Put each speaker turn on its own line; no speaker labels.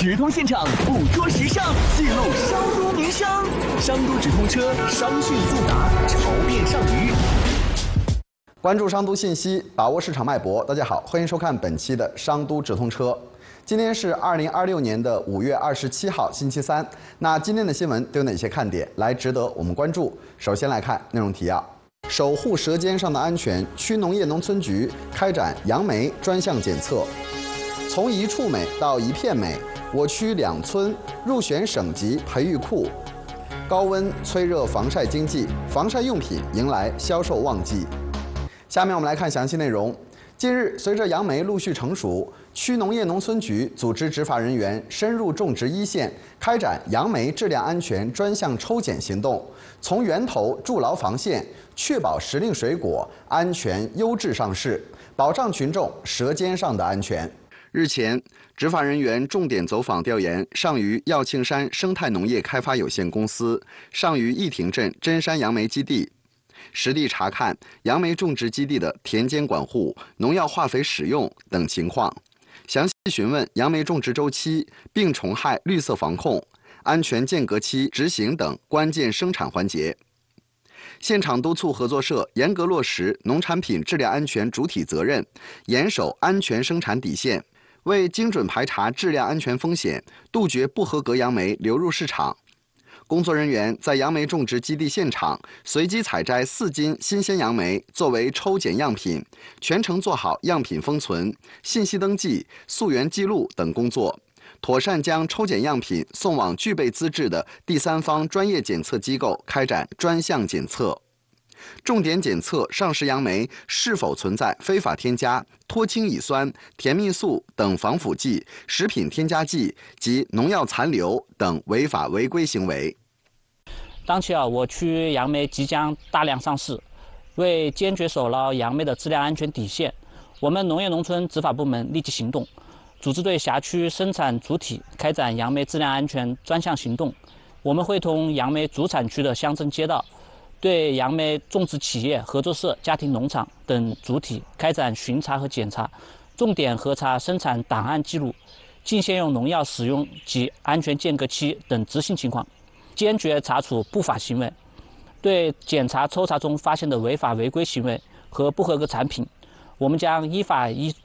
直通现场，捕捉时尚，记录商都名声。商都直通车，商讯速达，潮变上鱼。
关注商都信息，把握市场脉搏。大家好，欢迎收看本期的商都直通车。今天是2026年的5月27号，星期三。那今天的新闻都有哪些看点来值得我们关注？首先来看内容提要：守护舌尖上的安全，区农业农村局开展杨梅专项检测。从一处美到一片美，我区2村入选省级培育库。高温催热防晒经济，防晒用品迎来销售旺季。下面我们来看详细内容。近日，随着杨梅陆续成熟，区农业农村局组织执法人员深入种植一线，开展杨梅质量安全专项抽检行动，从源头筑牢防线，确保时令水果安全优质上市，保障群众舌尖上的安全。日前，执法人员重点走访调研上虞耀庆山生态农业开发有限公司、上虞义亭镇真山杨梅基地，实地查看杨梅种植基地的田间管护、农药化肥使用等情况，详细询问杨梅种植周期、病虫害绿色防控、安全间隔期执行等关键生产环节。现场督促合作社严格落实农产品质量安全主体责任，严守安全生产底线，为精准排查质量安全风险，杜绝不合格杨梅流入市场。工作人员在杨梅种植基地现场随机采摘4斤新鲜杨梅作为抽检样品，全程做好样品封存、信息登记、溯源记录等工作，妥善将抽检样品送往具备资质的第三方专业检测机构开展专项检测。重点检测上市杨梅是否存在非法添加脱氢乙酸、甜蜜素等防腐剂、食品添加剂及农药残留等违法违规行为。
当期我区杨梅即将大量上市，为坚决守牢杨梅的质量安全底线，我们农业农村执法部门立即行动，组织对辖区生产主体开展杨梅质量安全专项行动。我们会同杨梅主产区的乡镇街道，对杨梅种植企业、合作社、家庭农场等主体开展巡查和检查，重点核查生产档案记录、禁限用农药使用及安全间隔期等执行情况，坚决查处不法行为。对检查抽查中发现的违法违规行为和不合格产品，我们将依法依